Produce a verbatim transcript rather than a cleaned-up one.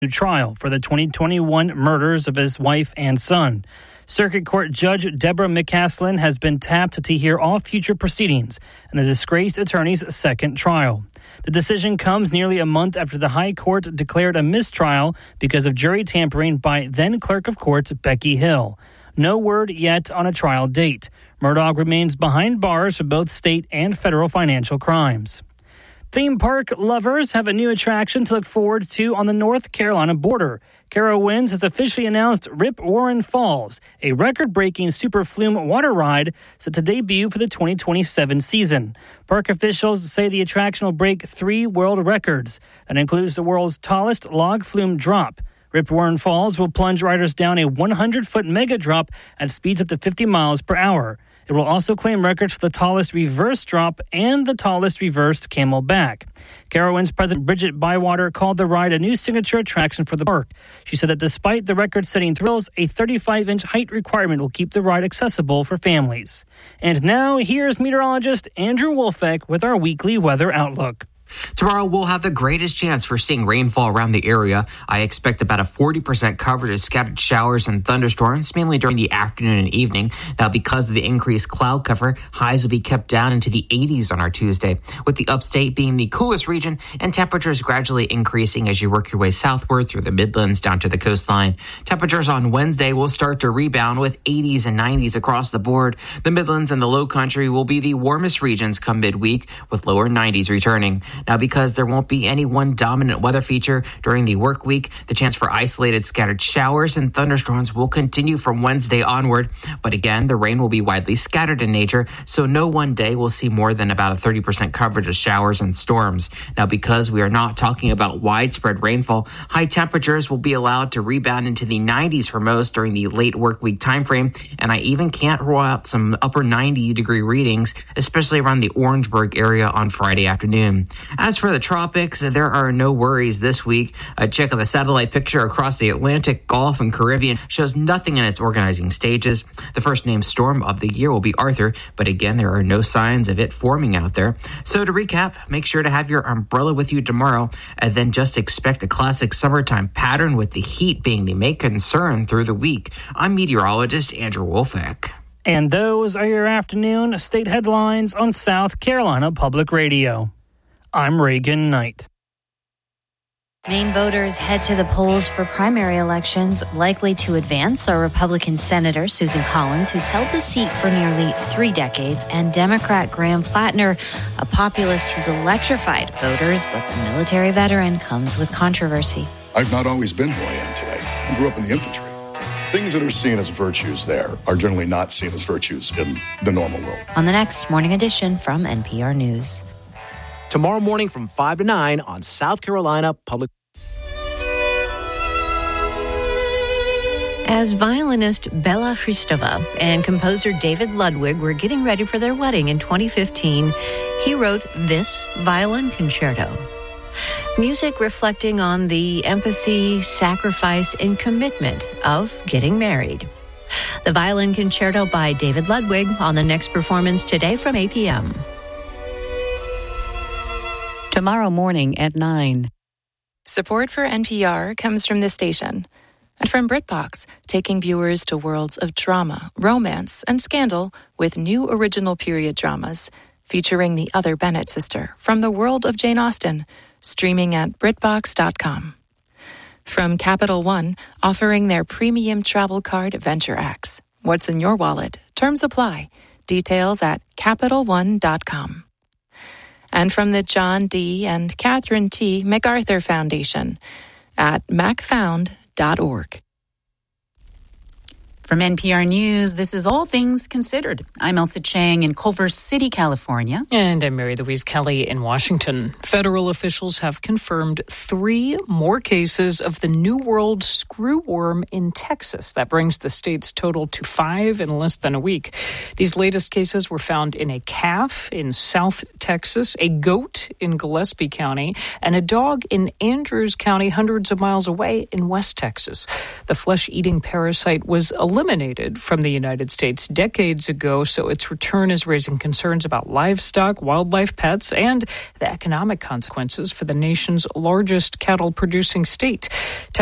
trial for the twenty twenty-one murders of his wife and son. Circuit Court Judge Deborah McCaslin has been tapped to hear all future proceedings in the disgraced attorney's second trial. The decision comes nearly a month after the High Court declared a mistrial because of jury tampering by then Clerk of Court Becky Hill. No word yet on a trial date. Murdaugh remains behind bars for both state and federal financial crimes. Theme park lovers have a new attraction to look forward to on the North Carolina border. Carowinds has officially announced Rip Warren Falls, a record-breaking super flume water ride set to debut for the twenty twenty-seven season. Park officials say the attraction will break three world records. That includes the world's tallest log flume drop. Rip Warren Falls will plunge riders down a one hundred foot mega drop at speeds up to fifty miles per hour. It will also claim records for the tallest reverse drop and the tallest reversed camelback. Carowinds President Bridget Bywater called the ride a new signature attraction for the park. She said that despite the record-setting thrills, a thirty-five inch height requirement will keep the ride accessible for families. And now, here's meteorologist Andrew Wolfeck with our weekly weather outlook. Tomorrow, we'll have the greatest chance for seeing rainfall around the area. I expect about a forty percent coverage of scattered showers and thunderstorms, mainly during the afternoon and evening. Now, because of the increased cloud cover, highs will be kept down into the eighties on our Tuesday, with the upstate being the coolest region and temperatures gradually increasing as you work your way southward through the Midlands down to the coastline. Temperatures on Wednesday will start to rebound with eighties and nineties across the board. The Midlands and the Low Country will be the warmest regions come midweek, with lower nineties returning. Now, because there won't be any one dominant weather feature during the work week, the chance for isolated scattered showers and thunderstorms will continue from Wednesday onward. But again, the rain will be widely scattered in nature, so no one day will see more than about a thirty percent coverage of showers and storms. Now, because we are not talking about widespread rainfall, high temperatures will be allowed to rebound into the nineties for most during the late work week time frame, and I even can't rule out some upper ninety degree readings, especially around the Orangeburg area on Friday afternoon. As for the tropics, there are no worries this week. A check of the satellite picture across the Atlantic, Gulf, and Caribbean shows nothing in its organizing stages. The first named storm of the year will be Arthur, but again, there are no signs of it forming out there. So to recap, make sure to have your umbrella with you tomorrow, and then just expect a classic summertime pattern with the heat being the main concern through the week. I'm meteorologist Andrew Wolfeck. And those are your afternoon state headlines on South Carolina Public Radio. I'm Reagan Knight. Maine voters head to the polls for primary elections. Likely to advance are Republican Senator Susan Collins, who's held the seat for nearly three decades, and Democrat Graham Plattner, a populist who's electrified voters, but the military veteran comes with controversy. I've not always been who I am today. I grew up in the infantry. Things that are seen as virtues there are generally not seen as virtues in the normal world. On the next Morning Edition from N P R News. Tomorrow morning from five to nine on South Carolina Public. As violinist Bela Hristova and composer David Ludwig were getting ready for their wedding in twenty fifteen, he wrote this violin concerto. Music reflecting on the empathy, sacrifice, and commitment of getting married. The violin concerto by David Ludwig on the next performance today from eight p.m. Tomorrow morning at nine. Support for N P R comes from this station and from BritBox, taking viewers to worlds of drama, romance, and scandal with new original period dramas featuring the other Bennett sister from the world of Jane Austen, streaming at BritBox dot com. From Capital One, offering their premium travel card Venture X. What's in your wallet? Terms apply. Details at Capital One dot com. And from the John D. and Catherine T. MacArthur Foundation at mac found dot org. From N P R News, this is All Things Considered. I'm Elsa Chang in Culver City, California. And I'm Mary Louise Kelly in Washington. Federal officials have confirmed three more cases of the New World screwworm in Texas. That brings the state's total to five in less than a week. These latest cases were found in a calf in South Texas, a goat in Gillespie County, and a dog in Andrews County, hundreds of miles away in West Texas. The flesh-eating parasite was a eliminated from the United States decades ago, so its return is raising concerns about livestock, wildlife, pets, and the economic consequences for the nation's largest cattle-producing state.